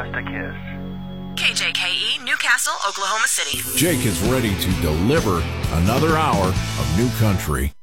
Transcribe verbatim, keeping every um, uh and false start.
just a kiss. K J K E, Newcastle, Oklahoma City. Jake is ready to deliver another hour of new country.